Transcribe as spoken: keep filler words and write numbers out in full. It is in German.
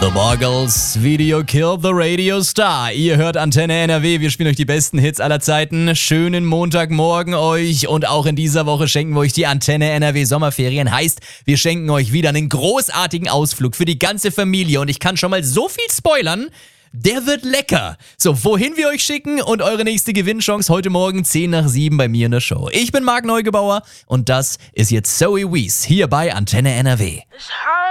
The Boggles, Video Killed the Radio Star. Ihr hört Antenne N R W, wir spielen euch die besten Hits aller Zeiten. Schönen Montagmorgen euch und auch in dieser Woche schenken wir euch die Antenne N R W Sommerferien. Heißt, wir schenken euch wieder einen großartigen Ausflug für die ganze Familie und ich kann schon mal so viel spoilern. Der wird lecker. So, wohin wir euch schicken und eure nächste Gewinnchance heute Morgen zehn nach sieben bei mir in der Show. Ich bin Marc Neugebauer und das ist jetzt Zoe Wees hier bei Antenne N R W.